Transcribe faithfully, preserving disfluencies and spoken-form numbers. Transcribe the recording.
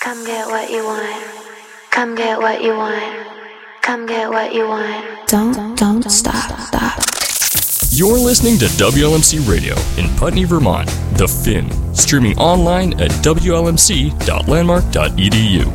Come get what you want. Come get what you want. Come get what you want. Don't, don't stop, stop. You're listening to W L M C Radio in Putney, Vermont, The Fin, streaming online at W L M C dot landmark dot E D U.